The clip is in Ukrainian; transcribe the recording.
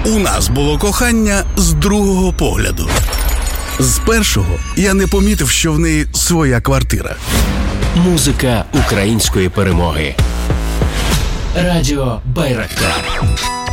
У нас було кохання з другого погляду. З першого я не помітив, що в неї своя квартира. Музика української перемоги. Радіо Байрактар.